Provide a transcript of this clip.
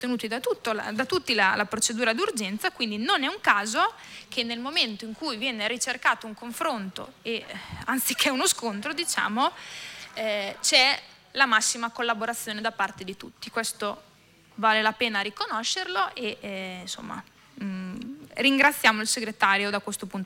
tenuti da tutti la procedura d'urgenza, quindi non è un caso che nel momento in cui viene ricercato un confronto e anziché uno scontro, diciamo, c'è la massima collaborazione da parte di tutti. Questo vale la pena riconoscerlo e insomma ringraziamo il segretario da questo punto